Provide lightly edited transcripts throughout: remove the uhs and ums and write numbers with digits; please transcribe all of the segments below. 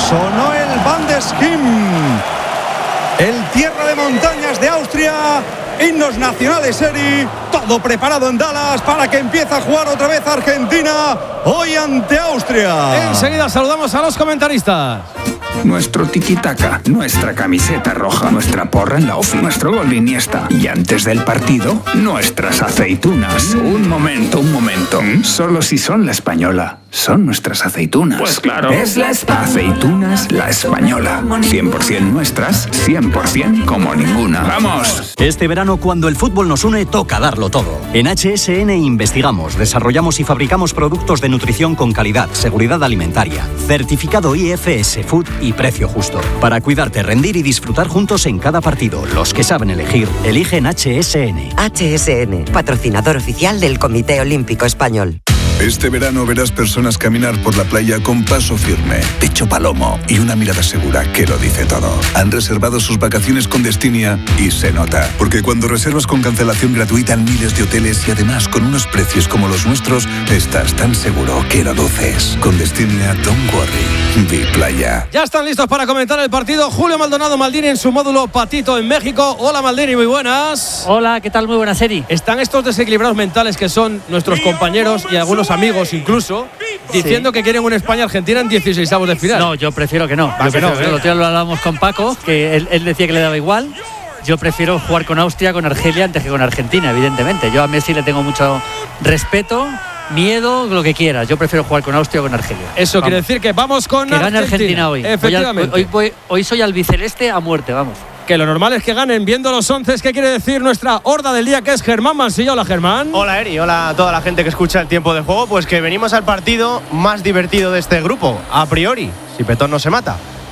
Sonó el Bundesheim, el tierra de montañas de Austria. Himnos nacionales, Eri. Todo preparado en Dallas para que empiece a jugar otra vez Argentina hoy ante Austria. Enseguida saludamos a los comentaristas. Nuestro tiki-taka, nuestra camiseta roja, nuestra porra en la ofi, nuestro gol de Iniesta. Y antes del partido, nuestras aceitunas. Un momento. Solo si son la española, son nuestras aceitunas. Pues claro. Es la aceitunas La Española. 100% nuestras, 100% como ninguna. ¡Vamos! Este verano, cuando el fútbol nos une, toca darlo todo. En HSN investigamos, desarrollamos y fabricamos productos de nutrición con calidad, seguridad alimentaria, certificado IFS Food y precio justo. Para cuidarte, rendir y disfrutar juntos en cada partido. Los que saben elegir, eligen HSN. HSN, patrocinador oficial del Comité Olímpico Español. Este verano verás personas caminar por la playa con paso firme, pecho palomo y una mirada segura que lo dice todo. Han reservado sus vacaciones con Destinia y se nota. Porque cuando reservas con cancelación gratuita en miles de hoteles y además con unos precios como los nuestros, estás tan seguro que lo luces. Con Destinia, don't worry. Be playa. Ya están listos para comentar el partido Julio Maldonado Maldini en su módulo Patito en México. Hola Maldini, muy buenas. Hola, ¿qué tal? Muy buenas, Eri. Están estos desequilibrados mentales que son nuestros compañeros y algunos amigos incluso, diciendo que quieren una España-Argentina en 16avos de final. No, yo prefiero que no. El otro día lo hablábamos con Paco, que él decía que le daba igual. Yo prefiero jugar con Austria, con Argelia, antes que con Argentina, evidentemente. Yo a Messi le tengo mucho respeto, miedo, lo que quieras. Yo prefiero jugar con Austria o con Argelia. Eso quiere decir que vamos con que gane Argentina hoy. Efectivamente. Hoy soy albiceleste a muerte, vamos. Que lo normal es que ganen viendo los 11. ¿Qué quiere decir nuestra horda del día, que es Germán Mansilla? Hola, Germán. Hola, Eri. Hola a toda la gente que escucha el tiempo de juego. Pues que venimos al partido más divertido de este grupo, a priori, si Petón no se mata.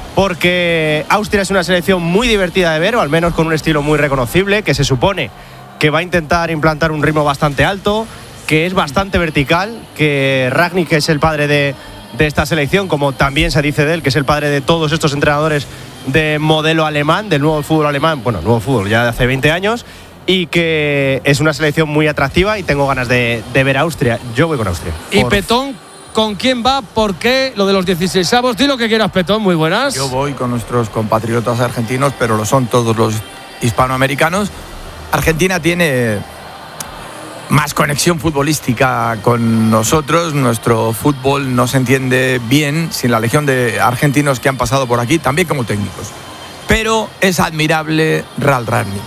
Porque Austria es una selección muy divertida de ver, o al menos con un estilo muy reconocible, que se supone que va a intentar implantar un ritmo bastante alto, que es bastante vertical, que Rangnick, que es el padre de esta selección, como también se dice de él, que es el padre de todos estos entrenadores de modelo alemán, del nuevo fútbol alemán, bueno, nuevo fútbol ya de hace 20 años, y que es una selección muy atractiva y tengo ganas de ver a Austria. Yo voy con Austria. ¿Y Petón con quién va? ¿Por qué lo de los 16avos? Di lo que quieras, Petón, muy buenas. Yo voy con nuestros compatriotas argentinos, pero lo son todos los hispanoamericanos. Argentina tiene más conexión futbolística con nosotros. Nuestro fútbol no se entiende bien sin la legión de argentinos que han pasado por aquí, también como técnicos. Pero es admirable Ralf Rangnick.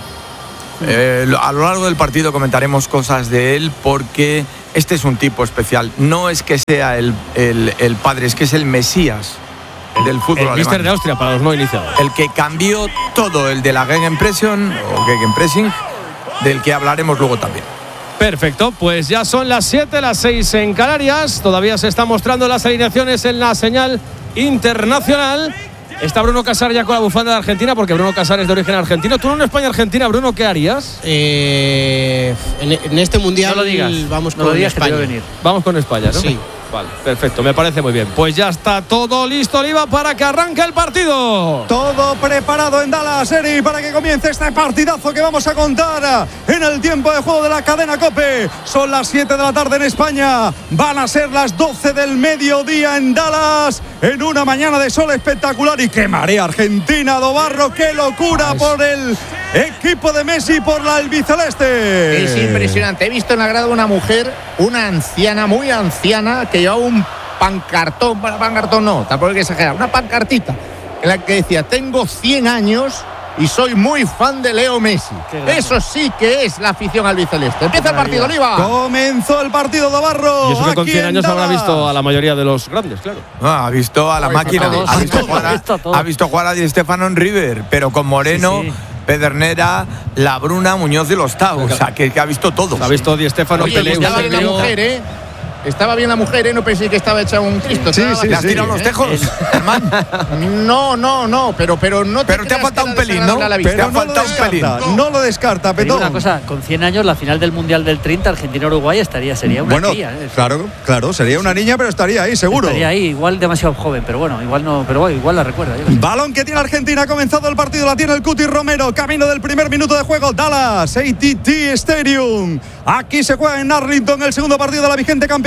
A lo largo del partido comentaremos cosas de él, porque este es un tipo especial. No es que sea el padre, es que es el Mesías del fútbol alemán. El míster de Austria para los no iniciados. El que cambió todo, el de la Gegenpressing o Gegenpressing, del que hablaremos luego también. Perfecto, pues ya son las 7, las 6 en Canarias. Todavía se están mostrando las alineaciones en la señal internacional. Está Bruno Casar ya con la bufanda de Argentina, porque Bruno Casar es de origen argentino. ¿Tú en España-Argentina, Bruno, qué harías? En este mundial no lo digas, vamos no con lo digas, España. que venir. Vamos con España, ¿no? Sí. Vale, perfecto, me parece muy bien. Pues ya está todo listo, Oliva, para que arranque el partido. Todo preparado en Dallas, Eri, para que comience este partidazo que vamos a contar en el tiempo de juego de la cadena COPE. Son las 7 de la tarde en España, van a ser las 12 del mediodía en Dallas, en una mañana de sol espectacular. Y qué marea Argentina, Dobarro, qué locura por el equipo de Messi, por la albiceleste. Es impresionante. He visto en la grada una mujer, una anciana, muy anciana, que llevaba un pancartón, no, tampoco hay que exagerar, una pancartita en la que decía: tengo 100 años y soy muy fan de Leo Messi. Eso sí que es la afición albiceleste. Empieza el partido, Oliva. Comenzó el partido, Dobarro. Y eso que con 100 años habrá visto a la mayoría de los grandes, claro. Ha visto a la máquina, ha visto jugar a Di Stéfano en River, pero con Moreno, sí. Pedernera, La Bruna, Muñoz y los Tau. O sea, que ha visto todo. Ha visto Di Stéfano, Pelé. Estaba bien la mujer, Estaba bien la mujer, no pensé que estaba hecha un Cristo. Sí, ¿le has tirado los tejos, Germán? No, pero no. Pero te ha faltado un pelín, ¿no? Te ha faltado un pelín. No lo descarta, Petón. Una cosa, con 100 años, la final del Mundial del 30, Argentina-Uruguay, sería una cría. Claro, sería una niña, pero estaría ahí, seguro. Estaría ahí, igual demasiado joven, pero bueno, igual no, pero bueno, igual la recuerda. Balón que tiene Argentina, ha comenzado el partido, la tiene el Cuti Romero, camino del primer minuto de juego, Dallas, AT&T Stadium. Aquí se juega en Arlington el segundo partido de la vigente campeona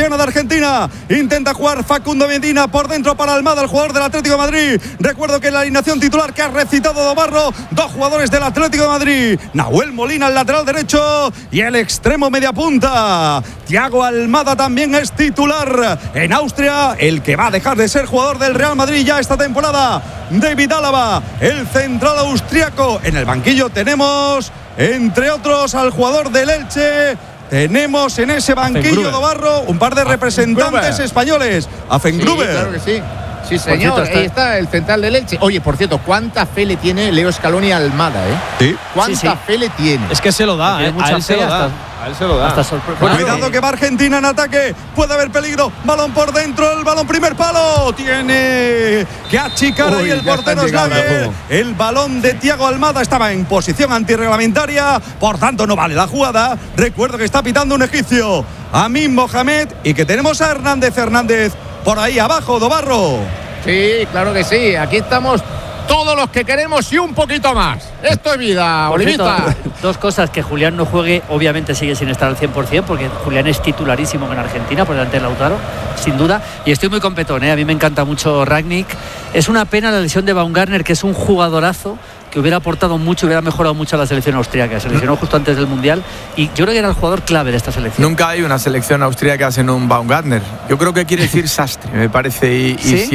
Castellana de Argentina. Intenta jugar Facundo Medina por dentro para Almada, el jugador del Atlético de Madrid. Recuerdo que en la alineación titular que ha recitado Dobarro, 2 jugadores del Atlético de Madrid. Nahuel Molina, el lateral derecho, y el extremo media punta. Thiago Almada también es titular en Austria, el que va a dejar de ser jugador del Real Madrid ya esta temporada. David Álava, el central austriaco. En el banquillo tenemos, entre otros, al jugador del Elche. Tenemos en ese banquillo, Dobarro, un par de representantes españoles. Afengruber. Sí, claro que sí. Sí, señor. Cierto, ahí está el central del Elche. Oye, por cierto, ¿cuánta fe le tiene Leo Scaloni a Almada, Sí. ¿Cuánta fe le tiene? Es que se lo da, a él se lo da. A él se lo da. Hasta Cuidado que va Argentina en ataque. Puede haber peligro. Balón por dentro. El balón primer palo. Tiene que achicar ahí el portero Schlager. El balón de Thiago Almada estaba en posición antirreglamentaria. Por tanto, no vale la jugada. Recuerdo que está pitando un egipcio, Amin Mohamed, y que tenemos a Hernández por ahí abajo, Dobarro. Sí, claro que sí. Aquí estamos todos los que queremos y un poquito más. Esto es vida, Olivita. Dos cosas: que Julián no juegue, obviamente sigue sin estar al 100%, porque Julián es titularísimo en Argentina por delante de Lautaro, sin duda. Y estoy muy competón, a mí me encanta mucho Rangnick. Es una pena la lesión de Baumgartner, que es un jugadorazo que hubiera aportado mucho, hubiera mejorado mucho a la selección austríaca. Se lesionó justo antes del Mundial y yo creo que era el jugador clave de esta selección. Nunca hay una selección austríaca sin un Baumgartner. Yo creo que quiere decir sastre, me parece. ¿Sí?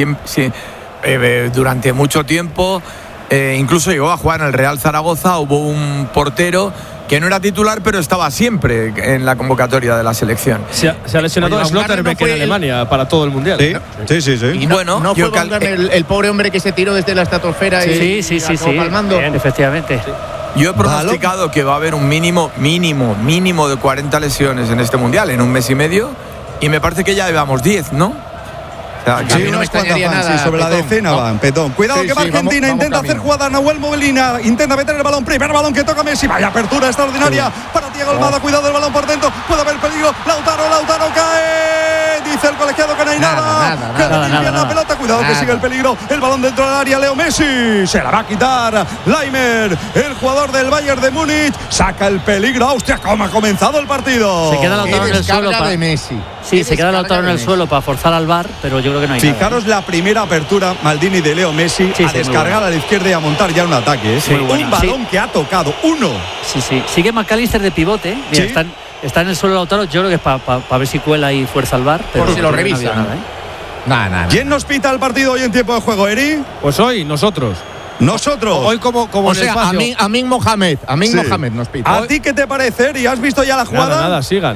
Durante mucho tiempo, incluso llegó a jugar en el Real Zaragoza. Hubo un portero que no era titular, pero estaba siempre en la convocatoria de la selección. Se ha lesionado Schlotterbeck en Alemania para todo el Mundial. Sí. Y bueno, no fue el pobre hombre que se tiró desde la estratosfera y acabó palmando. Bien, efectivamente. Yo he pronosticado que va a haber un mínimo de 40 lesiones en este Mundial, en un mes y medio, y me parece que ya llevamos 10, ¿no? Sí, no me extrañaría nada. Sí, sobre Petón, la decena van, Petón. Cuidado que va Argentina, vamos intenta hacer jugada Nahuel Molina, intenta meter el balón, primer balón que toca Messi, vaya apertura extraordinaria para Thiago Almada, cuidado el balón por dentro, puede haber peligro, Lautaro cae, dice el colegiado que no hay nada, la pelota, cuidado que sigue el peligro, el balón dentro del área, Leo Messi, se la va a quitar Leimer, el jugador del Bayern de Múnich, saca el peligro Austria, ¿cómo ha comenzado el partido? Se queda Lautaro en el suelo de Messi. Sí, se queda Lautaro en el suelo para forzar al VAR, pero yo creo que no hay nada. Fijaros la primera apertura, Maldini, de Leo Messi, a descargar a la izquierda y a montar ya un ataque. Un balón que ha tocado, uno. Sí. Sigue McAllister de pivote. Mira, está en el suelo Lautaro. Yo creo que es para ver si cuela y fuerza al VAR. Pero por si lo revisa. Nada, ¿Quién nos pita el partido hoy en tiempo de juego, Eri? Pues hoy, nosotros. Hoy como o sea, Amin Mohamed nos pita. ¿A ti qué te parece, Eri? ¿Has visto ya la jugada? Nada, sigan.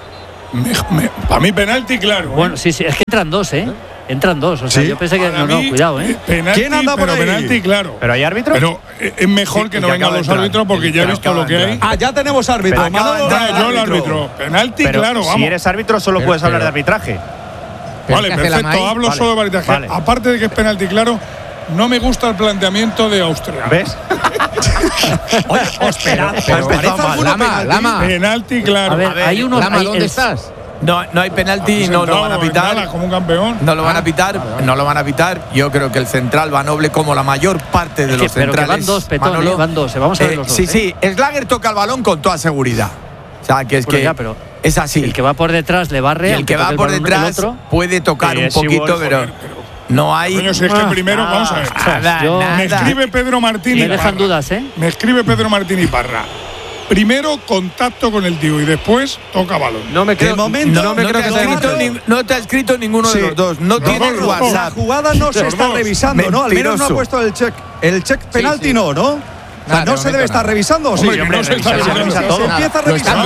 Para mí penalti, claro. Bueno, sí, es que entran dos, Entran dos, o sea, yo pensé que cuidado, Penalti, ¿quién anda por ahí? Penalti, claro. ¿Pero hay árbitros? Pero es mejor que no vengan los árbitros porque ya he visto lo que hay. Ya tenemos árbitro. Yo el árbitro. Penalti, claro, vamos. Si eres árbitro solo puedes hablar de arbitraje. Vale, perfecto, hablo solo de arbitraje. Vale. Aparte de que es penalti, claro, no me gusta el planteamiento de Austria. ¿Ves? Oye, espera, Lama. Penalti, claro. A ver, hay uno. Lama, ¿dónde estás? No hay penalti, no lo van a pitar. Como un campeón. No lo van a pitar. Yo creo que el central va noble como la mayor parte de los centrales. Pero que van dos, Petón, van dos. Vamos a ver los dos. Sí. Schlager toca el balón con toda seguridad. O sea, que es pero es así. El que va por detrás le barre. Y el que va por detrás puede tocar un poquito, pero no hay. Coño, si es que primero, vamos a ver. Nada. Me escribe Pedro Martín y me dejan dudas, Me escribe Pedro Martín y Parra. Primero contacto con el tío y después toca balón. No me creo, no te ha escrito ninguno de los dos. No tiene WhatsApp. La jugada no se está revisando, ¿no? Al menos no ha puesto el check. El check penalti no. O sea, no se debe estar revisando. Sí, no se está revisando. Se empieza a revisar.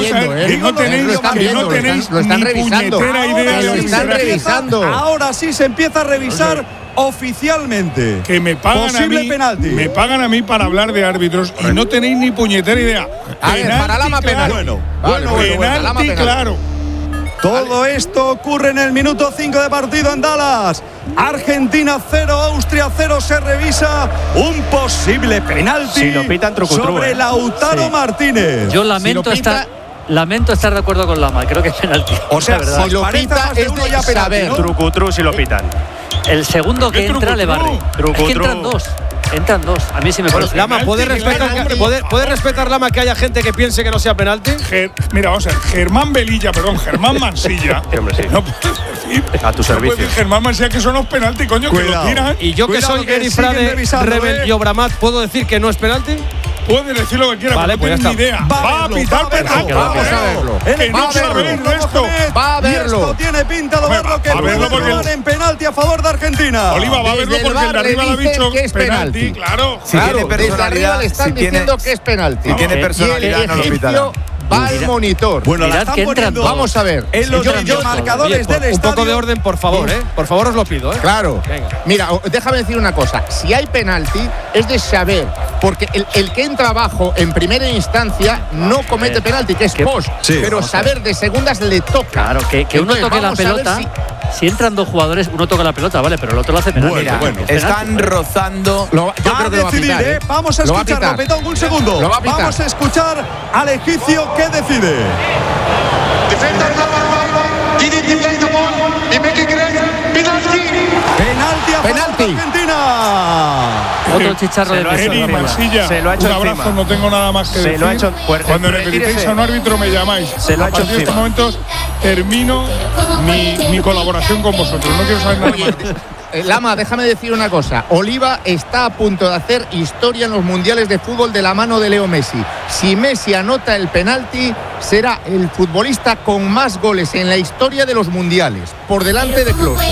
No tenéis ni puñetera idea de lo que están revisando. Ahora sí se empieza a revisar oficialmente. Que me pagan posible a mí, penalti. Me pagan a mí para hablar de árbitros y no tenéis ni puñetera idea. Para Lama penalti. Penalti, claro. Todo esto ocurre en el minuto 5 de partido en Dallas. Argentina 0, Austria 0. Se revisa un posible penalti si lo pitan, sobre Lautaro Martínez. Yo lamento estar de acuerdo con Lama. Creo que es penalti. O sea, si lo pita es de saber. Trucutru si lo pitan. El segundo que entra le barre. Es que entran dos. Entran dos. A mí sí me parece. Lama, ¿puede respetar Lama que haya gente que piense que no sea penalti? Mira, vamos a ver, Germán Mansilla. Hombre, sí. No puedes decir. A tu servicio. No puedes decir Germán Mansilla que son los penaltis, coño, Cuidado. que lo tiran. Y yo que soy Eri Frade, Rebel y Obramat, ¿puedo decir que no es penalti? Puede decir lo que quiera, vale, pero no tiene ni idea. Va a pitar penalti. Vamos a verlo. Que no sabe esto. Va a verlo. Esto tiene pinta de verlo que puede tomar en penalti a favor de Argentina. Oliva va a verlo porque el de arriba le ha dicho que es penalti. Claro. Si tiene personalidad, le están diciendo que es penalti. Si tiene personalidad, no lo pitará. Va al monitor. Bueno, la Mirad están que entran. poniendo. Vamos a ver. En los marcadores del estadio. Un poco de orden, por favor, Por favor, os lo pido, Claro. Venga. Mira, déjame decir una cosa. Si hay penalti, es de saber. Porque el que entra abajo en primera instancia no comete penalti, que es post. Sí. Pero saber de segundas le toca. Claro, que uno Entonces, toque la vamos a ver pelota. Si entran dos jugadores, uno toca la pelota, vale, pero el otro lo hace penalti. Bueno. Están rozando. Yo Va a creo que lo va a decidir, pitar, Vamos a Lo va a escucharlo, pitar. Petón, un segundo. Lo va a pitar. Vamos a escuchar al egipcio que decide. Penalti a favor de Argentina. Otro chicharro de Eri Mansilla, Se lo ha hecho un abrazo, encima. no tengo nada más que Se decir. lo ha hecho. Pues, Cuando retírese. necesitéis a un árbitro me llamáis. Se lo ha a hecho partir de estos encima. momentos termino mi colaboración con vosotros. No quiero saber nada más. Lama, déjame decir una cosa. Oliva está a punto de hacer historia en los mundiales de fútbol de la mano de Leo Messi. Si Messi anota el penalti, será el futbolista con más goles en la historia de los mundiales, por delante de Klose.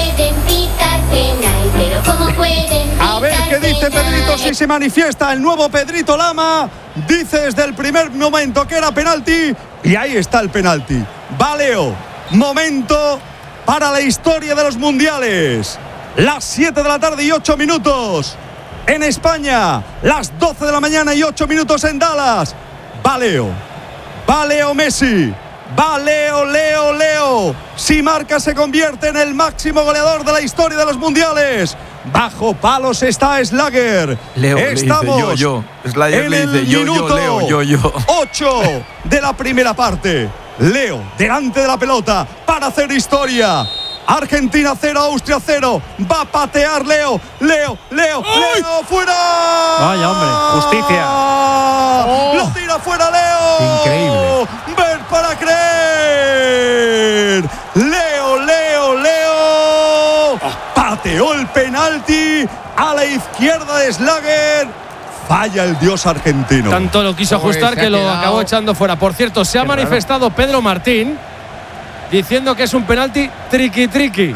A ver qué dice Pedrito, si se manifiesta el nuevo Pedrito Lama. Dice desde el primer momento que era penalti y ahí está el penalti. Va Leo. Momento para la historia de los mundiales. Las 7 de la tarde y 8 minutos en España. Las 12 de la mañana y 8 minutos en Dallas. Va Leo. Va Leo Messi. Va Leo. Si marca se convierte en el máximo goleador de la historia de los mundiales. Bajo palos está Slager. Leo Estamos le dice yo. Slager en le el dice yo, minuto Leo, yo. 8 de la primera parte. Leo delante de la pelota para hacer historia. Argentina 0, Austria 0. Va a patear Leo, fuera. Vaya, hombre, justicia. Lo tira fuera Leo. Increíble. Ver para creer. Leo. Pateó el penalti a la izquierda de Slager. Falla el dios argentino. Tanto lo quiso ajustar que lo acabó echando fuera. Por cierto, se ha manifestado Pedro Martín diciendo que es un penalti triqui. Triqui.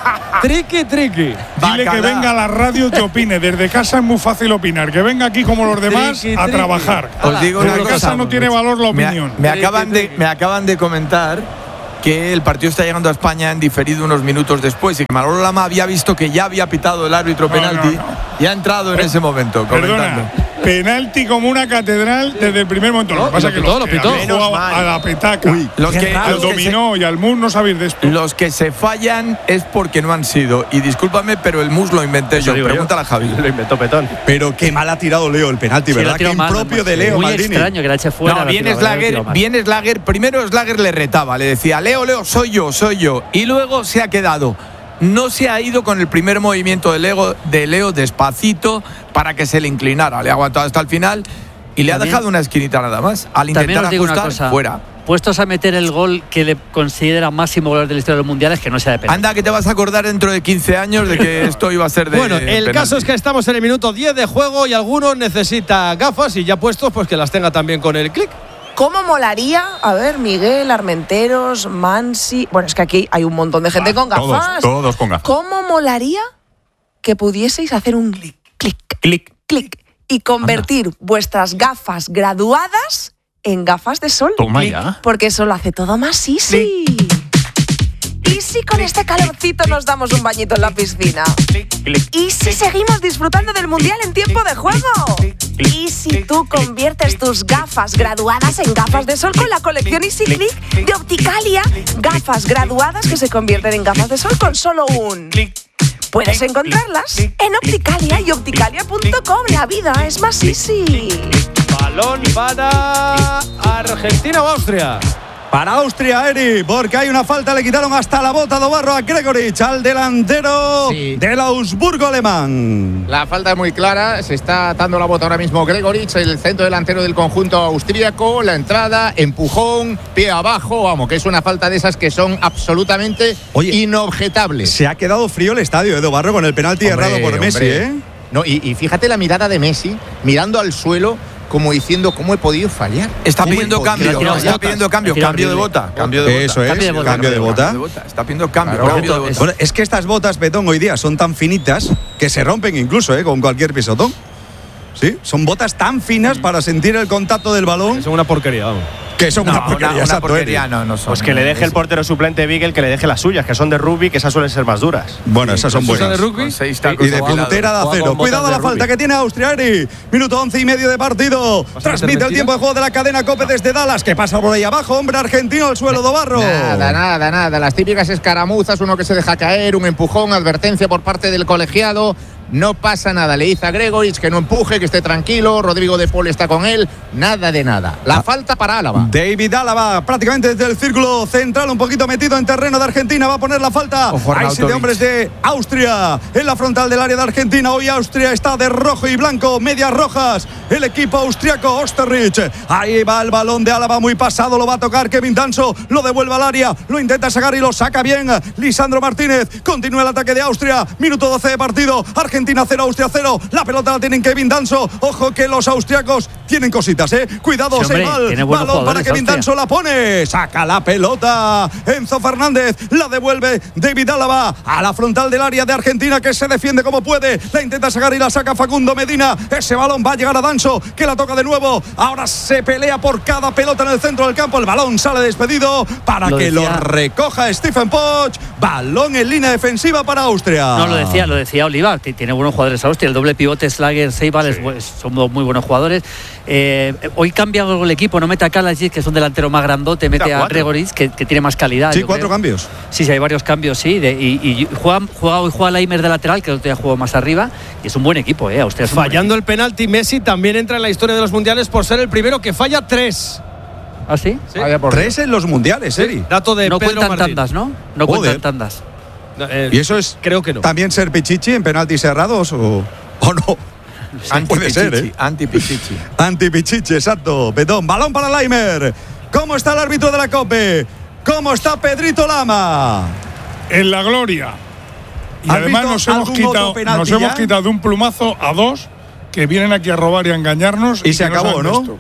Dile que venga a la radio y que opine. Desde casa es muy fácil opinar. Que venga aquí como los demás a trabajar. Os digo Desde una cosa. casa no tiene valor la opinión. Me acaban de comentar que el partido está llegando a España en diferido unos minutos después y que Manolo Lama había visto que ya había pitado el árbitro penalti y ha entrado en ese momento comentando. Penalti como una catedral desde el primer momento. Lo que pasa es que los que habéis jugado a la petaca, al dominó y al mus no sabéis de esto. Los que se fallan es porque no han sido. Y discúlpame, pero el mus lo inventé yo. Pregúntale a Javi. Lo inventó Petón. Pero qué mal ha tirado Leo el penalti, Sí, ¿verdad? Qué impropio de Leo, muy Maldini. extraño que la eche fuera. No, viene Slager. Primero Slager le retaba, le decía, Leo, soy yo. Y luego se ha quedado. No se ha ido con el primer movimiento de Leo despacito para que se le inclinara. Le ha aguantado hasta el final y le ha dejado una esquinita nada más. Al intentar ajustar, fuera. Puestos a meter el gol que le considera máximo goleador de la historia de los mundiales, que no sea de penalti. Anda, que te vas a acordar dentro de 15 años de que esto iba a ser de Bueno, el penalti. caso es que estamos en el minuto 10 de juego y alguno necesita gafas y ya puestos, pues que las tenga también con el clic. ¿Cómo molaría? A ver, Miguel, Armenteros, Mansi. Bueno, es que aquí hay un montón de gente con gafas. Todos con gafas. ¿Cómo molaría que pudieseis hacer un clic y convertir vuestras gafas graduadas en gafas de sol? Toma ya. Porque eso lo hace todo más easy. ¿Y si con este calorcito nos damos un bañito en la piscina? ¿Y si seguimos disfrutando del Mundial en tiempo de juego? ¿Y si tú conviertes tus gafas graduadas en gafas de sol con la colección Easy Click de Opticalia? Gafas graduadas que se convierten en gafas de sol con solo un clic. Puedes encontrarlas en Opticalia y opticalia.com. La vida es más easy. Balón para Argentina o Austria. para Austria, Eri, porque hay una falta, le quitaron hasta la bota de barro a Gregoritsch, al delantero del Augsburgo alemán. La falta es muy clara, se está dando la bota ahora mismo Gregoritsch, el centro delantero del conjunto austríaco, la entrada, empujón, pie abajo, vamos, que es una falta de esas que son absolutamente inobjetables. Se ha quedado frío el estadio, Edu Barro, con el penalti errado por Messi, No, y fíjate la mirada de Messi, mirando al suelo, como diciendo, ¿cómo he podido fallar? Está pidiendo cambio, cambio de bota. Eso es, cambio de bota. Está pidiendo cambio de bota. Bueno, es que estas botas, Petón, hoy día son tan finitas que se rompen incluso, con cualquier pisotón. Sí, son botas tan finas para sentir el contacto del balón. Son una porquería, vamos. Que son una porquería, una porquería no son. Pues que le deje el portero suplente Bigel, que le deje las suyas, que son de rugby, que esas suelen ser más duras. Bueno, esas son buenas. ¿De rugby? Y de puntera de acero. Cuidado la falta que tiene Austria, Eri. Minuto 11 y medio de partido. Transmite el tiempo de juego de la cadena COPE desde Dallas. ¿Qué pasa por ahí abajo? Hombre argentino al suelo de barro. Nada. Las típicas escaramuzas, uno que se deja caer, un empujón, advertencia por parte del colegiado. No pasa nada, le dice a Gregoritsch que no empuje, que esté tranquilo. Rodrigo de Paul está con él. Nada de nada. La falta para Álava. David Álava, prácticamente desde el círculo central, un poquito metido en terreno de Argentina. Va a poner la falta. Hay 7 hombres de Austria en la frontal del área de Argentina. Hoy Austria está de rojo y blanco, medias rojas. El equipo austriaco, Osterrich. Ahí va el balón de Álava, muy pasado. Lo va a tocar Kevin Danso. Lo devuelve al área. Lo intenta sacar y lo saca bien Lisandro Martínez. Continúa el ataque de Austria. Minuto 12 de partido. Argentina 0, Austria 0. La pelota la tienen Kevin Danso. Ojo que los austriacos tienen cositas, Cuidado, balón para Kevin Danso, la pone. Saca la pelota. Enzo Fernández la devuelve David Álava a la frontal del área de Argentina, que se defiende como puede. La intenta sacar y la saca Facundo Medina. Ese balón va a llegar a Danso, que la toca de nuevo. Ahora se pelea por cada pelota en el centro del campo. El balón sale despedido para que lo recoja Stephen Poch. Balón en línea defensiva para Austria. No, lo decía Oliva. Tiene buenos jugadores Austria. El doble pivote Slager, Seibal son muy buenos jugadores. Hoy cambia algo el equipo, no mete a Kalajdzic, que es un delantero más grandote, mete a Gregoritsch, que tiene más calidad. Sí, 4 cambios. Sí, hay varios cambios, sí. Y juega Leimer de lateral, que el otro día jugó más arriba. Y es un buen equipo, Austria. Fallando el penalti, Messi también entra en la historia de los mundiales por ser el primero que falla 3. ¿Ah, sí? 3 en los mundiales, Eri. Dato de no Pedro cuentan Martín. tandas, ¿no? No cuentan tandas. ¿Y eso es creo que no. también ser Pichichi en penaltis cerrados o no? Puede ser, Anti-Pichichi. Anti-Pichichi, exacto. Betón, balón para Leimer. ¿Cómo está el árbitro de la COPE? ¿Cómo está Pedrito Lama? En la gloria. Y además nos hemos quitado de un plumazo a 2 que vienen aquí a robar y a engañarnos. Y se acabó, ¿no?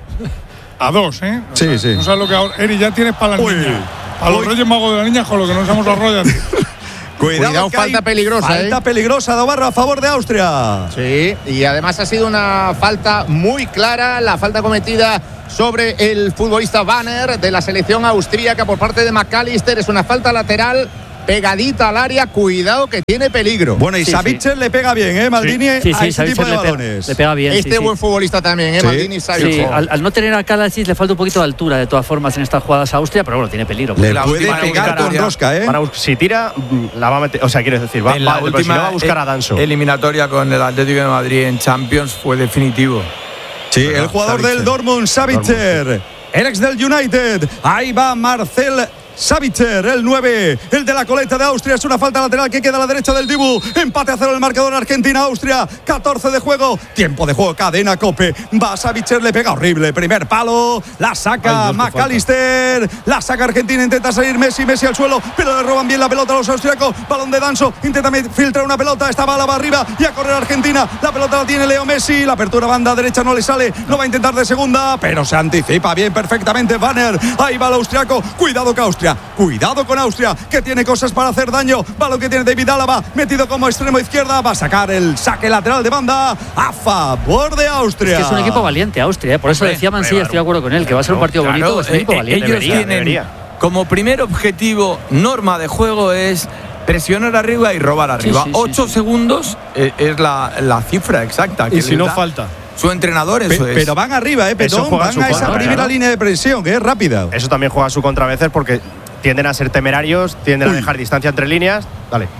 A 2, Sí. No sabes lo que ahora. Eri, ya tienes para las niñas. A los Reyes Magos de las niñas con lo que nos hemos arrollado. Cuidado, falta peligrosa. Falta peligrosa, Dobarro, a favor de Austria. Sí, y además ha sido una falta muy clara, la falta cometida sobre el futbolista Banner de la selección austríaca por parte de McAllister. Es una falta lateral pegadita al área, cuidado que tiene peligro. Bueno, y Savitzer le pega bien, Maldini, a ese tipo de balones. Le pega bien. Buen futbolista también, Maldini. Sí, al no tener a Kalajdzic le falta un poquito de altura, de todas formas, en estas jugadas a Austria, pero bueno, tiene peligro. Le puede pegar con rosca, si tira, la va a meter, o sea, quieres decir, va a buscar a Danso. Eliminatoria con el Atlético de Madrid en Champions fue definitivo. Sí, el jugador del Dortmund, Savitzer, el ex del United. Ahí va Marcel Savitzer, el 9, el de la coleta de Austria. Es una falta lateral que queda a la derecha del Dibu. Empate a 0 el marcador Argentina-Austria. 14 de juego, tiempo de juego, cadena COPE. Va Savitzer, le pega horrible. Primer palo, la saca McAllister. La saca Argentina, intenta salir Messi al suelo, pero le roban bien la pelota a los austriacos. Balón de Danso, intenta filtrar una pelota. Estaba Álava arriba y a correr Argentina. La pelota la tiene Leo Messi. La apertura banda derecha no le sale. No va a intentar de segunda, pero se anticipa bien perfectamente Banner. Ahí va el austriaco. Cuidado que Austria. Cuidado con Austria, que tiene cosas para hacer daño. Balón que tiene David Álava, metido como extremo izquierda. Va a sacar el saque lateral de banda a favor de Austria. Es que es un equipo valiente, Austria. Por eso decía Mansilla, estoy de acuerdo con él, que va a ser un partido bonito. Es un equipo valiente. Ellos tienen como primer objetivo, norma de juego, es presionar arriba y robar arriba. 8 segundos es la cifra exacta. Y si no falta. Su entrenador eso es. Pero van arriba, Petón, van a esa primera línea de presión, que es rápida. Eso también juega a su contra a veces porque tienden a ser temerarios, tienden a dejar distancia entre líneas. Dale.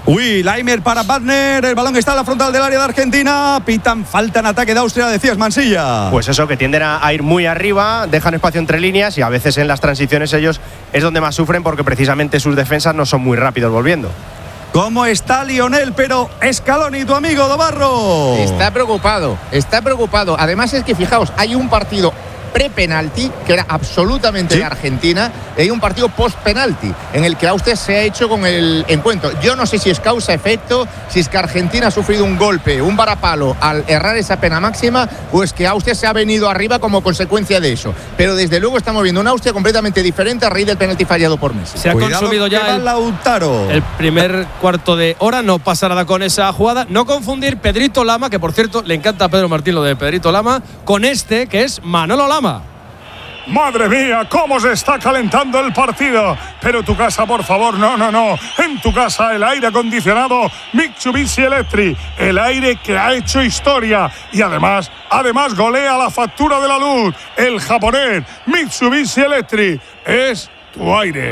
Uy, Laimer para Wagner, el balón está en la frontal del área de Argentina, pitan falta en ataque de Austria, decías, Mansilla. Pues eso, que tienden a ir muy arriba, dejan espacio entre líneas y a veces en las transiciones ellos es donde más sufren porque precisamente sus defensas no son muy rápidos volviendo. ¿Cómo está Lionel? Pero Scaloni, tu amigo Dobarro. Está preocupado. Además es que fijaos, hay un partido pre-penalti, que era absolutamente de Argentina, y hay un partido post-penalti, en el que Austria se ha hecho con el encuentro. Yo no sé si es causa-efecto, si es que Argentina ha sufrido un golpe, un varapalo al errar esa pena máxima, o es que Austria se ha venido arriba como consecuencia de eso. Pero desde luego estamos viendo una Austria completamente diferente a raíz del penalti fallado por Messi. Se ha consumido ya el primer cuarto de hora, no pasa nada con esa jugada. No confundir Pedrito Lama, que por cierto le encanta a Pedro Martín lo de Pedrito Lama, con este que es Manolo Lama. Madre mía, cómo se está calentando el partido. Pero tu casa, por favor, no. En tu casa el aire acondicionado Mitsubishi Electric, el aire que ha hecho historia y además golea la factura de la luz. El japonés Mitsubishi Electric es tu aire.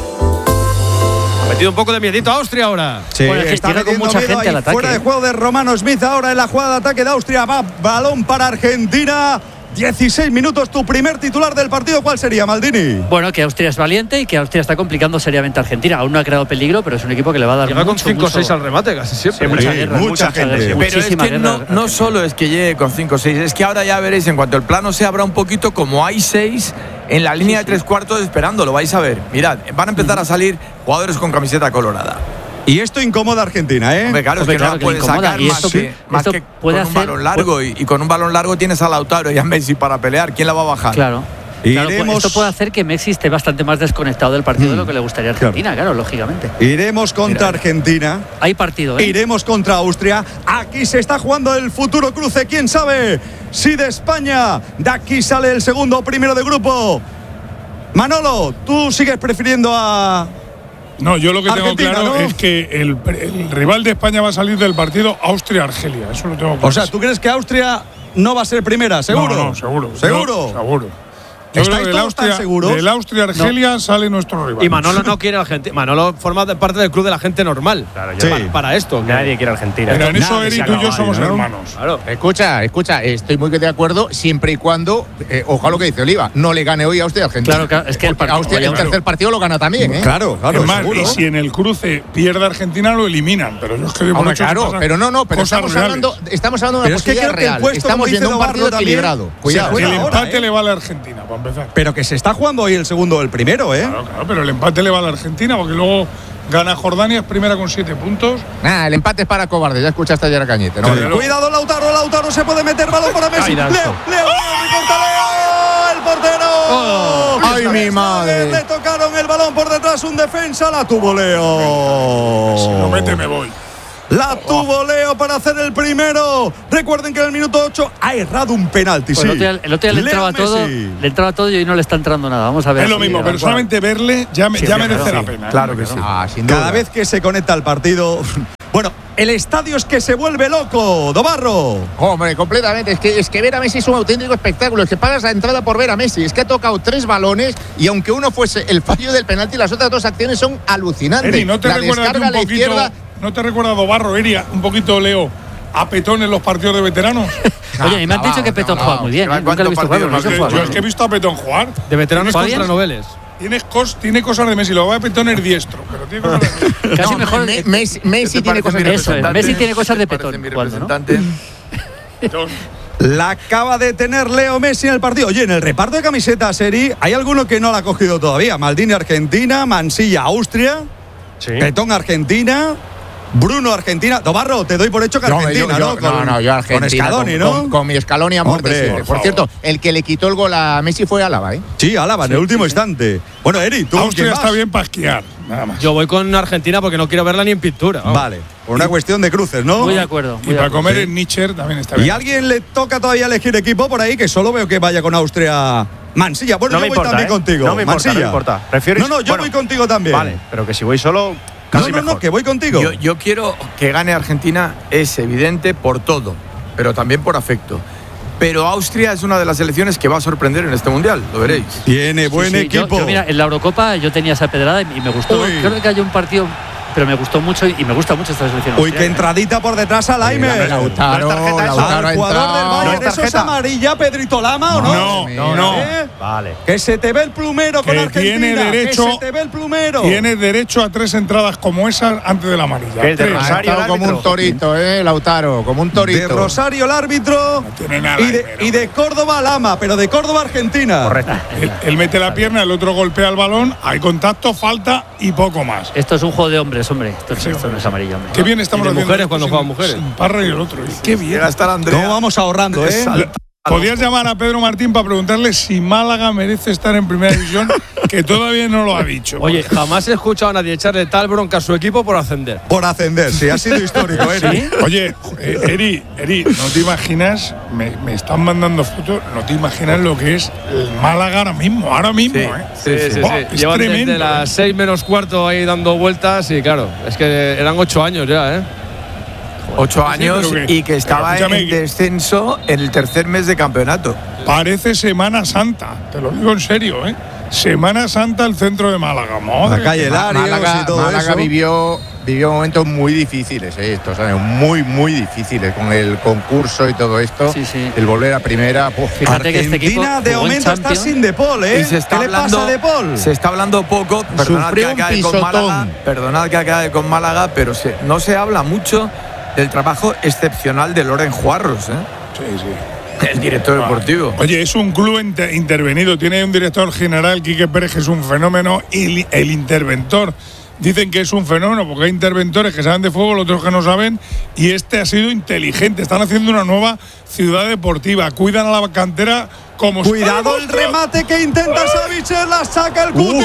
Ha metido un poco de miedito a Austria ahora. Sí, bueno, está con mucha gente al ataque. Fuera de juego de Romano Smith ahora en la jugada de ataque de Austria. Va balón para Argentina. 16 minutos, tu primer titular del partido, ¿cuál sería, Maldini? Bueno, que Austria es valiente y que Austria está complicando seriamente a Argentina. Aún no ha creado peligro, pero es un equipo que le va a dar con 5-6 al remate casi siempre. Mucha gente. Pero es que no solo es que llegue con 5-6, es que ahora ya veréis, en cuanto el plano se abra un poquito, como hay 6 en la línea de 3 cuartos esperando, lo vais a ver. Mirad, van a empezar a salir jugadores con camiseta colorada. Y esto incomoda a Argentina, ¿eh? Hombre, claro, es que no la puede sacar más que con un balón largo. Y con un balón largo tienes a Lautaro y a Messi para pelear. ¿Quién la va a bajar? Claro. Esto puede hacer que Messi esté bastante más desconectado del partido de lo que le gustaría a Argentina, claro, lógicamente. Iremos contra Argentina. Hay partido, ¿eh? Iremos contra Austria. Aquí se está jugando el futuro cruce. ¿Quién sabe si de España de aquí sale el segundo o primero de grupo? Manolo, ¿tú sigues prefiriendo a...? No, yo lo que tengo Argentina, claro, ¿no? es que el rival de España va a salir del partido Austria-Argelia. Eso lo tengo claro. O sea, ¿tú crees que Austria no va a ser primera? ¿Seguro? No, seguro. ¿Seguro? Yo creo que del Austria-Argelia sale nuestro rival. Y Manolo no quiere Argentina. Manolo forma parte del club de la gente normal. Claro, para esto. Nadie quiere Argentina. Pero en eso Eri, tú y yo somos hermanos. Claro. Escucha, estoy muy de acuerdo siempre y cuando, ojalá lo que dice Oliva, no le gane hoy a Austria Argentina. Claro, es que el tercer partido lo gana también, ¿eh? Claro. Es más, y si en el cruce pierde Argentina, lo eliminan. Pero yo es que pero estamos hablando de una posibilidad real. Estamos viendo un partido equilibrado. Cuidado. El empate le vale a Argentina, para empezar. Pero que se está jugando hoy el segundo o el primero, ¿eh? Claro, pero el empate le vale a Argentina, porque luego gana Jordania, es primera con 7 puntos. El empate es para cobarde, ya escuchaste ayer a Cañete. ¿No? Cuidado, Lautaro se puede meter, balón para Messi. Leo, el portero. ¡Ay, mi madre! Le tocaron el balón por detrás, un defensa, la tuvo Leo. Si lo mete, me voy. La tuvo Leo para hacer el primero. Recuerden que en el minuto 8 ha errado un penalti. Pues el otro día le entraba todo y hoy no le está entrando nada. Vamos a ver. Es lo mismo, pero solamente verle ya merece la pena. Claro que sí. Cada vez que se conecta al partido. Bueno, el estadio es que se vuelve loco, Dobarro. Hombre, completamente. Es que ver a Messi es un auténtico espectáculo. Es que pagas la entrada por ver a Messi. Es que ha tocado 3 balones y aunque uno fuese el fallo del penalti, las otras 2 acciones son alucinantes. Eri, ¿no te recuerdas un poquito? ¿No te recuerda Dobarro, Eria, un poquito, Leo, a Petón en los partidos de veteranos? Oye, y me han dicho que Petón juega muy bien. Nunca lo he visto jugar. Yo es que he visto a Petón jugar. De veteranos contra noveles. Tiene cosas de Messi, lo va a Petón es diestro, pero tiene cosas de Messi. Casi mejor. Messi tiene cosas de eso. Messi tiene cosas de Petón. La acaba de tener Leo Messi en el partido. Oye, en el reparto de camisetas, Eri, hay alguno que no la ha cogido todavía. Maldini, Argentina, Mansilla, Austria, Petón, Argentina, Bruno, Argentina. Dobarro, te doy por hecho que Argentina, ¿no? Yo Argentina. Con Scaloni, ¿no? Con mi Scaloni a muerte. Por cierto, el que le quitó el gol a Messi fue Álava, ¿eh? Sí, Álava, en el último instante. Bueno, Eri, tú. Austria está bien para esquiar, nada más. Yo voy con Argentina porque no quiero verla ni en pintura. Vale, por una cuestión de cruces, ¿no? Muy de acuerdo. Y para comer en Nietzsche también está bien. ¿Y a alguien le toca todavía elegir equipo por ahí? Que solo veo que vaya con Austria. Mansilla, bueno, yo voy también contigo. No me importa. Yo voy contigo también. Vale, pero que si voy solo. No, que voy contigo. Yo quiero que gane Argentina, es evidente por todo, pero también por afecto. Pero Austria es una de las selecciones que va a sorprender en este mundial, lo veréis. Tiene buen equipo. Yo, mira, en la Eurocopa yo tenía esa pedrada y me gustó. Creo que hay un partido pero me gustó mucho y me gusta mucho esta selección. Uy, qué entradita por detrás a Laime. Lautaro al jugador del Bayern. ¿No es ¿Eso es tarjeta? amarilla, Pedrito Lama, o no? No. Vale. Que se te ve el plumero con Que Argentina. tiene derecho, que se te ve el plumero. Tienes derecho a 3 entradas como esas antes de la amarilla. Que es de 3. Rosario. Ha estado como un torito, Lautaro, como un torito. De Rosario el árbitro tiene nada, y de Córdoba Lama, pero de Córdoba Argentina. Correcto. Él mete la pierna, el otro golpea el balón, hay contacto, falta y poco más. Esto es un juego de hombres, hombre. Esto no es amarillo, hombre. Qué bien estamos Y de haciendo mujeres esto cuando sin- juegan mujeres. sin Parra y el otro. Qué bien. Llega a estar Andrea. ¿Cómo vamos ahorrando, Podías llamar a Pedro Martín para preguntarle si Málaga merece estar en primera división, que todavía no lo ha dicho. Oye, jamás he escuchado a nadie echarle tal bronca a su equipo por ascender. Por ascender, sí, ha sido histórico, Eri. Oye, Eri, no te imaginas, me están mandando fotos, no te imaginas lo que es el Málaga ahora mismo, Sí. Buah, es Llevan tremendo. desde las 6 menos cuarto ahí dando vueltas y claro, es que eran 8 años ya, 8 años pero que- y que estaba pero escúchame, en que- descenso en el tercer mes de campeonato. Parece Semana Santa, te lo digo en serio, Semana Santa, el centro de Málaga. Madre La calle mía. Larios Málaga, y todo Málaga eso. vivió momentos muy difíciles, estos años, muy difíciles con el concurso y todo esto. Sí, sí. El volver a primera. Fíjate que este equipo Argentina de jugó en momento está Champions. sin De Paul, Y se está ¿Qué le hablando, pasa a De Paul? Se está hablando poco, perdonad Sufrió que un acabe con pisotón. Málaga, perdonad que acabe con Málaga, pero no se habla mucho del trabajo excepcional de Loren Juarros, Sí. el director deportivo. Oye, es un club intervenido, tiene un director general, Quique Pérez, que es un fenómeno, y el interventor dicen que es un fenómeno, porque hay interventores que saben de fútbol, otros que no saben, y este ha sido inteligente. Están haciendo una nueva ciudad deportiva, cuidan a la cantera como Cuidado el remate que intenta Savic, la saca el Cuti.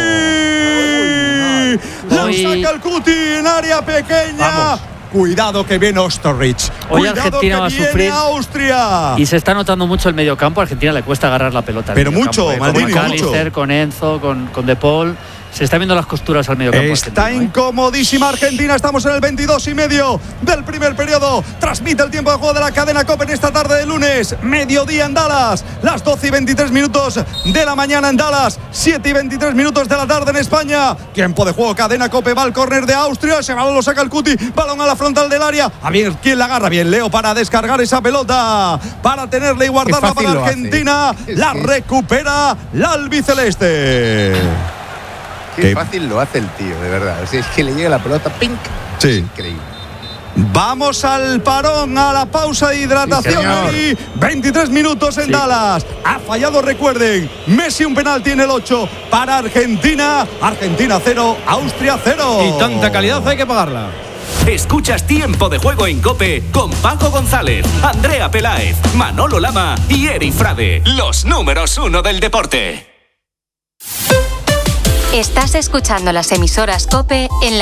La Hoy- saca el Cuti en área pequeña. Cuidado que viene Osterrich. Hoy Cuidado Argentina que va a viene sufrir. Austria. Y se está notando mucho el mediocampo. A Argentina le cuesta agarrar la pelota. al Pero mediocampo, mucho, con Maldini, McAllister, mucho. con Enzo, con De Paul. Se está viendo las costuras al mediocampo. Está argentino, incomodísima Argentina. Estamos en el 22:30 del primer periodo. Transmite el tiempo de juego de la cadena COPE en esta tarde de lunes. Mediodía en Dallas. Las 12:23 de la mañana en Dallas. 7:23 de la tarde en España. Tiempo de juego. Cadena COPE. Va al córner de Austria. Ese balón lo saca el Cuti. Balón a la frontal del área. A ver quién la agarra bien. Leo para descargar esa pelota. Para tenerla y guardarla fácil para lo hace. Argentina. La recupera la albiceleste. Qué fácil lo hace el tío, de verdad. O sea, es que le llega la pelota, ¡pink! Sí. Increíble. Vamos al parón, a la pausa de hidratación. Sí, señor. Eri. 23 minutos en Dallas. Ha fallado, recuerden. Messi un penalti en el 8 para Argentina. Argentina 0, Austria 0. Y tanta calidad hay que pagarla. Escuchas Tiempo de Juego en COPE con Paco González, Andrea Peláez, Manolo Lama y Eri Frade, los números 1 del deporte. Estás escuchando las emisoras COPE en la